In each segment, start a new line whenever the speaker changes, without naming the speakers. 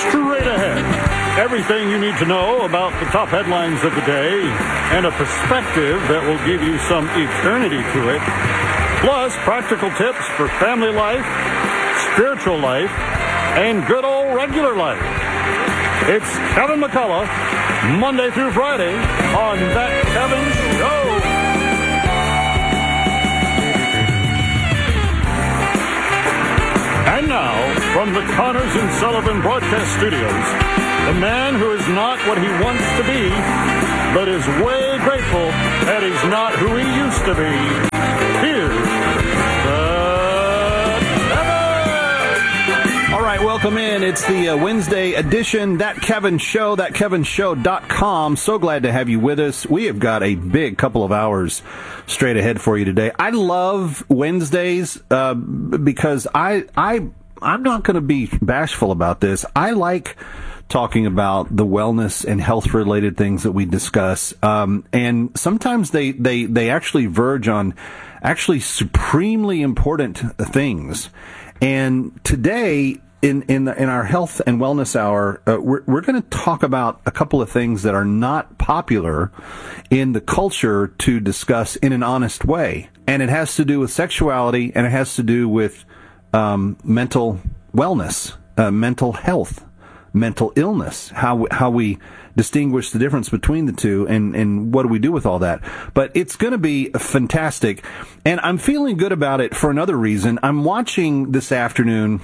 Straight ahead. Everything you need to know about the top headlines of the day and a perspective that will give you some eternity to it. Plus, practical tips for family life, spiritual life, and good old regular life. It's Kevin McCullough, Monday through Friday on That Kevin Show. And now, from the Connors and Sullivan Broadcast Studios, the man who is not what he wants to be, but is way grateful that he's not who he used to be. Here's
All right, welcome in. It's the Wednesday edition, That Kevin Show, thatkevinshow.com. So glad to have you with us. We have got a big couple of hours straight ahead for you today. I love Wednesdays because I'm not going to be bashful about this. I like talking about the wellness and health-related things that we discuss. And sometimes they actually verge on actually supremely important things. And today, in our health and wellness hour, we're going to talk about a couple of things that are not popular in the culture to discuss in an honest way. And it has to do with sexuality, and it has to do with mental wellness, mental health, mental illness, how we distinguish the difference between the two, and what do we do with all that. But it's going to be fantastic, and I'm feeling good about it for another reason. I'm watching this afternoon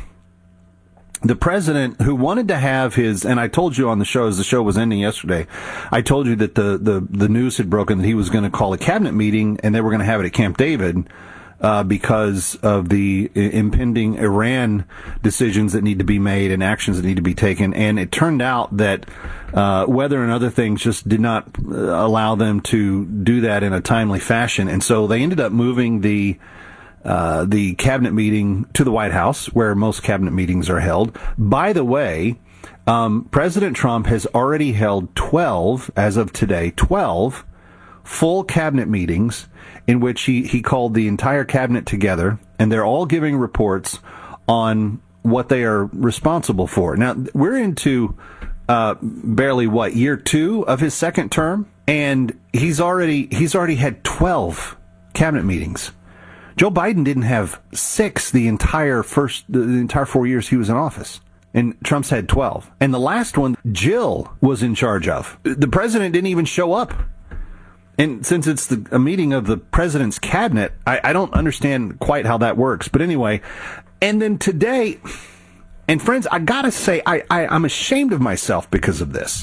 the president, who wanted to have his, and I told you on the show, as the show was ending yesterday, I told you that the news had broken that he was going to call a cabinet meeting, and they were going to have it at Camp David, because of the impending Iran decisions that need to be made and actions that need to be taken. And it turned out that weather and other things just did not allow them to do that in a timely fashion. And so they ended up moving the cabinet meeting to the White House, where most cabinet meetings are held. By the way, President Trump has already held 12, as of today, 12 full cabinet meetings in which he called the entire cabinet together, and they're all giving reports on what they are responsible for. Now, we're into barely, year 2 of his second term, and he's already had 12 cabinet meetings. Joe Biden didn't have 6 the entire 4 years he was in office. And Trump's had 12. And the last one, Jill was in charge of. The president didn't even show up. And since it's a meeting of the president's cabinet, I don't understand quite how that works. But anyway, and then today, and friends, I gotta say, I'm ashamed of myself because of this.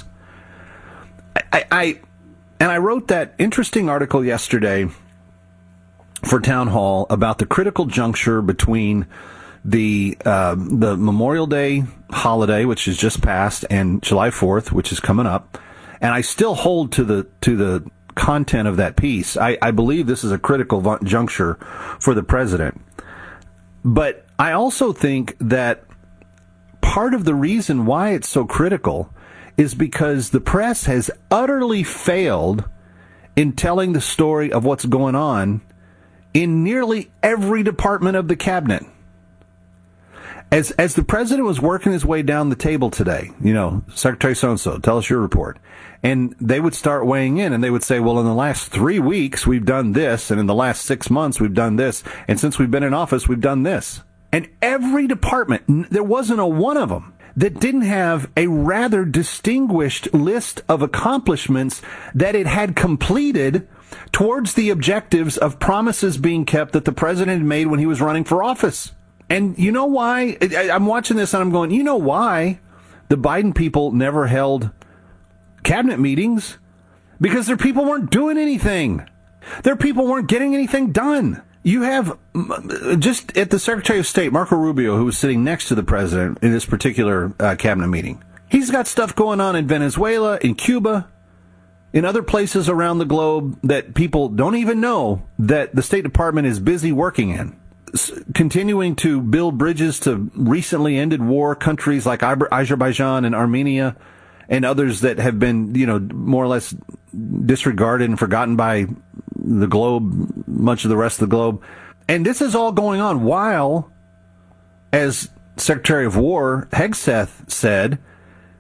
I wrote that interesting article yesterday for Town Hall about the critical juncture between the Memorial Day holiday, which is just passed, and July 4th, which is coming up. And I still hold to the content of that piece. I believe this is a critical juncture for the president. But I also think that part of the reason why it's so critical is because the press has utterly failed in telling the story of what's going on in nearly every department of the cabinet. As the president was working his way down the table today, Secretary so-and-so, tell us your report. And they would start weighing in, and they would say, well, in the last 3 weeks, we've done this, and in the last 6 months, we've done this, and since we've been in office, we've done this. And every department, there wasn't a one of them that didn't have a rather distinguished list of accomplishments that it had completed towards the objectives of promises being kept that the president had made when he was running for office. And you know why? I'm watching this and I'm going, you know why the Biden people never held cabinet meetings? Because their people weren't doing anything. Their people weren't getting anything done. You have, just at the Secretary of State, Marco Rubio, who was sitting next to the president in this particular cabinet meeting. He's got stuff going on in Venezuela, in Cuba, in other places around the globe that people don't even know that the State Department is busy working in. Continuing to build bridges to recently ended war countries like Azerbaijan and Armenia and others that have been, more or less disregarded and forgotten by the globe, much of the rest of the globe. And this is all going on while, as Secretary of War Hegseth said,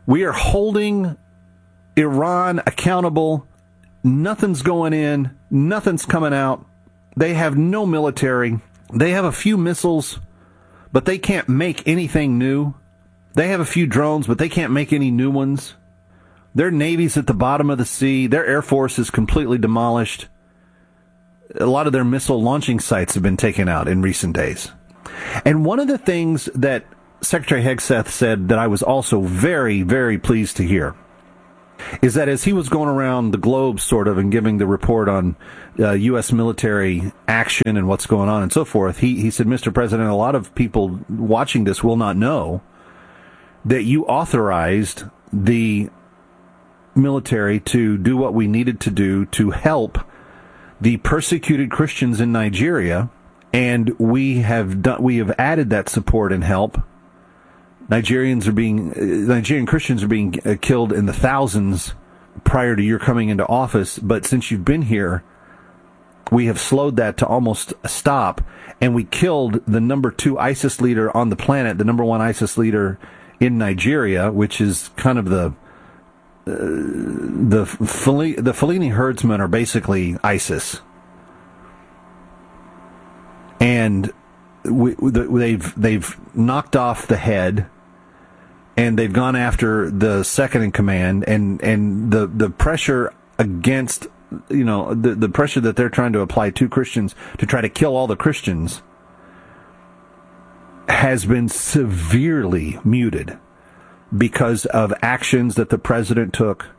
We are holding Iran accountable. Nothing's going in. Nothing's coming out. They have no military. They have a few missiles, but they can't make anything new. They have a few drones, but they can't make any new ones. Their navy's at the bottom of the sea. Their air force is completely demolished. A lot of their missile launching sites have been taken out in recent days. And one of the things that Secretary Hegseth said that I was also very, very pleased to hear is that as he was going around the globe sort of and giving the report on U.S. military action and what's going on and so forth, he said, Mr. President, a lot of people watching this will not know that you authorized the military to do what we needed to do to help the persecuted Christians in Nigeria, and we have added that support and help. Nigerian Christians are being killed in the thousands prior to your coming into office, but since you've been here, we have slowed that to almost a stop, and we killed the number 2 ISIS leader on the planet, the number 1 ISIS leader in Nigeria, which is kind of the Fulani herdsmen are basically ISIS, and they've knocked off the head. And they've gone after the second in command, and the pressure against, the pressure that they're trying to apply to Christians to try to kill all the Christians has been severely muted because of actions that the president took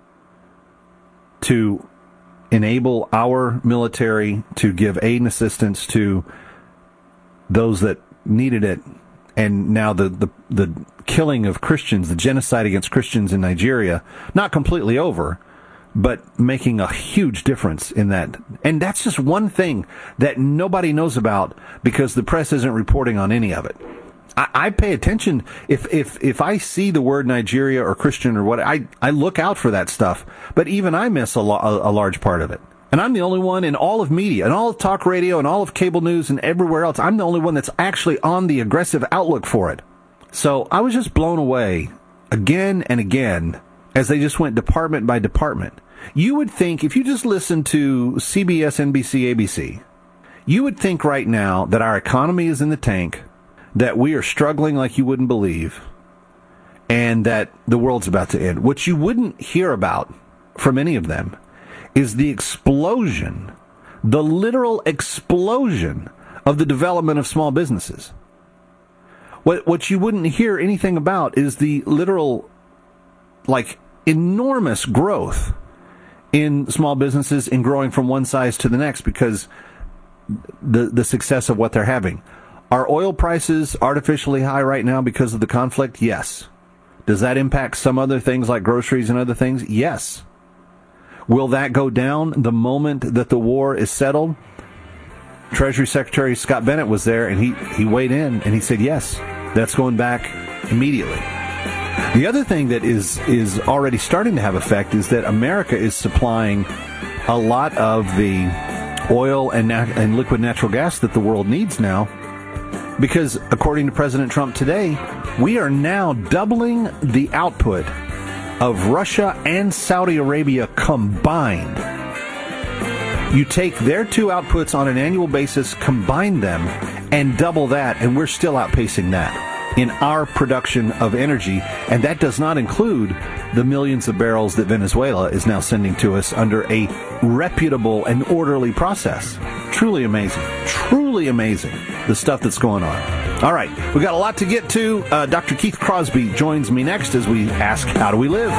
to enable our military to give aid and assistance to those that needed it. And now the killing of Christians, the genocide against Christians in Nigeria, not completely over, but making a huge difference in that. And that's just one thing that nobody knows about because the press isn't reporting on any of it. I pay attention. If I see the word Nigeria or Christian or what, I look out for that stuff. But even I miss a large part of it. And I'm the only one in all of media, and all of talk radio, and all of cable news, and everywhere else. I'm the only one that's actually on the aggressive outlook for it. So I was just blown away again and again as they just went department by department. You would think, if you just listen to CBS, NBC, ABC, you would think right now that our economy is in the tank, that we are struggling like you wouldn't believe, and that the world's about to end. What you wouldn't hear about from any of them is the explosion, the literal explosion of the development of small businesses. What you wouldn't hear anything about is the literal, enormous growth in small businesses and growing from one size to the next because the success of what they're having. Are oil prices artificially high right now because of the conflict? Yes. Does that impact some other things like groceries and other things? Yes. Will that go down the moment that the war is settled? Treasury Secretary Scott Bennett was there, and he weighed in, and he said, yes, that's going back immediately. The other thing that is already starting to have effect is that America is supplying a lot of the oil and liquid natural gas that the world needs now, because according to President Trump today, we are now doubling the output of Russia and Saudi Arabia combined. You take their two outputs on an annual basis, combine them, and double that, and we're still outpacing that in our production of energy, and that does not include the millions of barrels that Venezuela is now sending to us under a reputable and orderly process. Truly amazing. Truly amazing, the stuff that's going on. All right, we got a lot to get to. Dr. Keith Crosby joins me next as we ask, how do we live?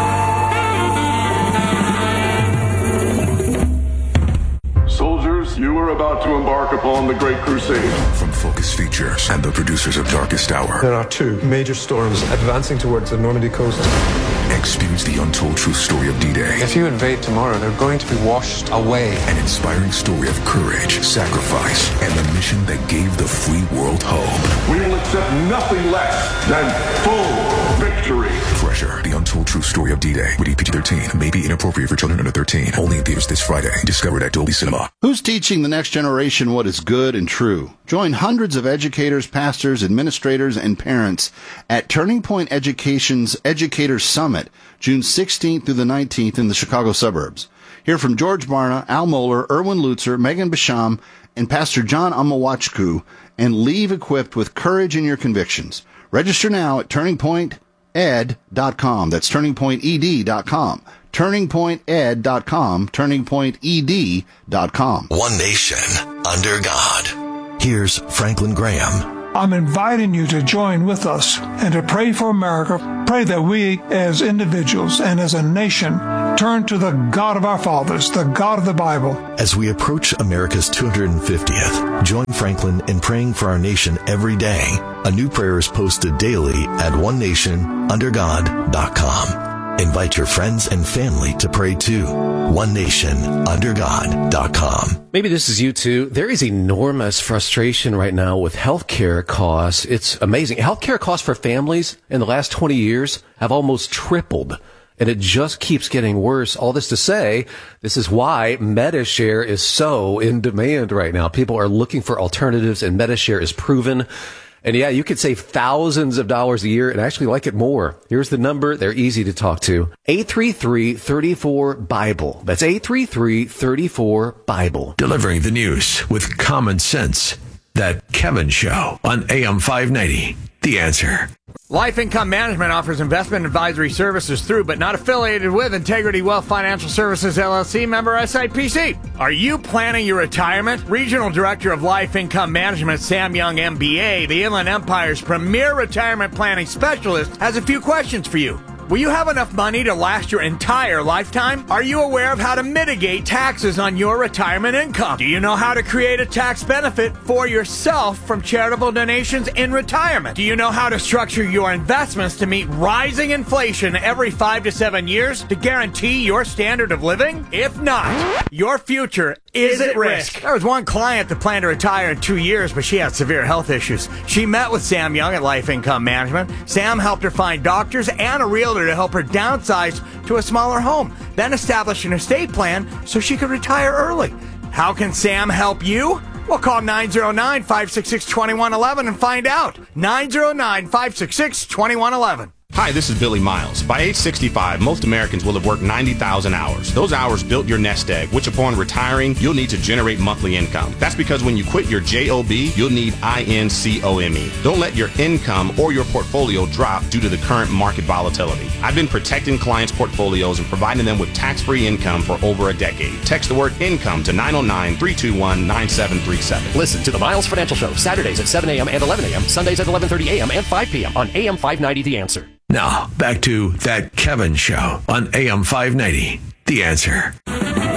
Soldiers, you are about to embark upon the Great Crusade.
From Focus Features and the producers of Darkest Hour.
There are two major storms advancing towards the Normandy coast.
Experience the untold true story of D-Day.
If you invade tomorrow, they're going to be washed away.
An inspiring story of courage, sacrifice, and the mission that gave the free world hope.
We will accept nothing less than full victory.
Treasure, the untold true story Story of D-Day. Rated PG-13. May be inappropriate for children under 13. Only in theaters this Friday. Discovered at Dolby Cinema.
Who's teaching the next generation what is good and true? Join hundreds of educators, pastors, administrators, and parents at Turning Point Education's Educators Summit, June 16th through the 19th in the Chicago suburbs. Hear from George Barna, Al Mohler, Erwin Lutzer, Megan Basham, and Pastor John Amawachku, and leave equipped with courage in your convictions. Register now at turningpointed.com. That's turningpointed.com. turningpointed.com. turningpointed.com.
One nation under God. Here's Franklin Graham.
I'm inviting you to join with us and to pray for America. Pray that we as individuals and as a nation turn to the God of our fathers, the God of the Bible.
As we approach America's 250th, join Franklin in praying for our nation every day. A new prayer is posted daily at onenationundergod.com. Invite your friends and family to pray too. OneNationUnderGod.com.
Maybe this is you too. There is enormous frustration right now with healthcare costs. It's amazing. Healthcare costs for families in the last 20 years have almost tripled. And it just keeps getting worse. All this to say, this is why MediShare is so in demand right now. People are looking for alternatives, and MediShare is proven. And yeah, you could save thousands of dollars a year and actually like it more. Here's the number. They're easy to talk to. 833-34-BIBLE. That's 833-34-BIBLE.
Delivering the news with common sense. That Kevin Show on AM 590. The Answer.
Life Income Management offers investment advisory services through, but not affiliated with, Integrity Wealth Financial Services, LLC, member SIPC. Are you planning your retirement? Regional Director of Life Income Management, Sam Young, MBA, the Inland Empire's premier retirement planning specialist, has a few questions for you. Will you have enough money to last your entire lifetime? Are you aware of how to mitigate taxes on your retirement income? Do you know how to create a tax benefit for yourself from charitable donations in retirement? Do you know how to structure your investments to meet rising inflation every 5 to 7 years to guarantee your standard of living? If not, your future is at risk. There was one client that planned to retire in 2 years, but she had severe health issues. She met with Sam Young at Life Income Management. Sam helped her find doctors and a realtor to help her downsize to a smaller home, then establish an estate plan so she could retire early. How can Sam help you? Well, call 909-566-2111 and find out. 909-566-2111.
Hi, this is Billy Miles. By age 65, most Americans will have worked 90,000 hours. Those hours built your nest egg, which upon retiring, you'll need to generate monthly income. That's because when you quit your JOB, you'll need INCOME. Don't let your income or your portfolio drop due to the current market volatility. I've been protecting clients' portfolios and providing them with tax-free income for over a decade. Text the word income to 909-321-9737.
Listen to the Miles Financial Show, Saturdays at 7 a.m. and 11 a.m., Sundays at 11:30 a.m. and 5 p.m. on AM 590 The Answer.
Now, back to That Kevin Show on AM 590. The Answer.